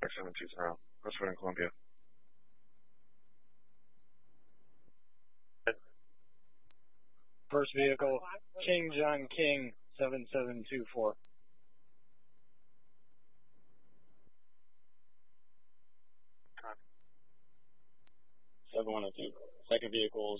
720, Westwood and Columbia. First vehicle, King John King, 7724. Second vehicle